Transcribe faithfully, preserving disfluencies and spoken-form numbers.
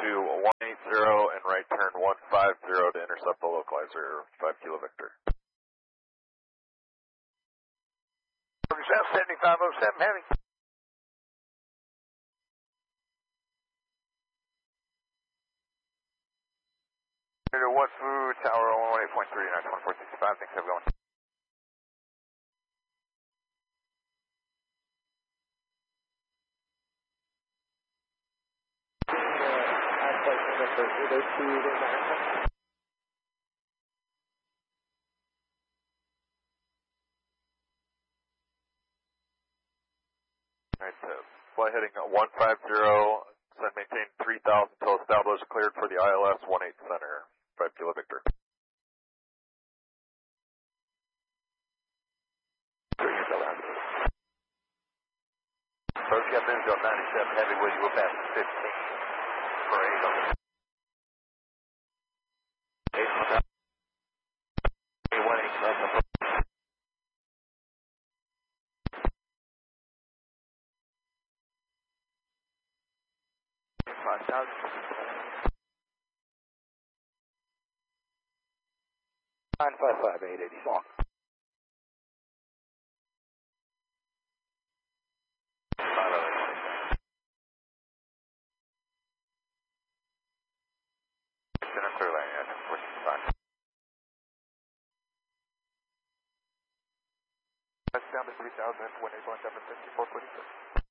to one eight zero and right turn one five zero to intercept the localizer, five Kilo Victor. seventy-five oh seven Heavy. What food, tower one eight point three, nine one four six five, thanks, have a going. Alright, so fly heading one five zero, then maintain three thousand till established, cleared for the I L S one eight center, five Kilo Victor. Approach, yeah, moved on ninety-seven Heavy, will you will pass fifteen for eight on the eight on the one eight seven. five thousand. nine five five eight eighty long. That's down to three thousand, one eight one seven, fifty-four twenty-six.